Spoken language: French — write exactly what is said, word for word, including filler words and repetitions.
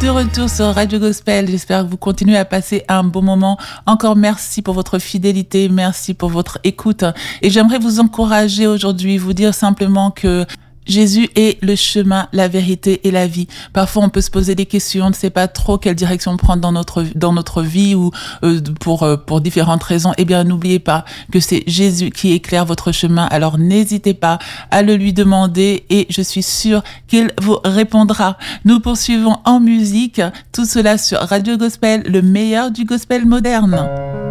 de retour sur Radio Gospel. J'espère que vous continuez à passer un bon moment. Encore merci pour votre fidélité, merci pour votre écoute. Et j'aimerais vous encourager aujourd'hui, vous dire simplement que Jésus est le chemin, la vérité et la vie. Parfois, on peut se poser des questions, on ne sait pas trop quelle direction prendre dans notre dans notre vie ou euh, pour euh, pour différentes raisons. Eh bien, n'oubliez pas que c'est Jésus qui éclaire votre chemin. Alors, n'hésitez pas à le lui demander et je suis sûre qu'il vous répondra. Nous poursuivons en musique, tout cela sur Radio Gospel, le meilleur du gospel moderne.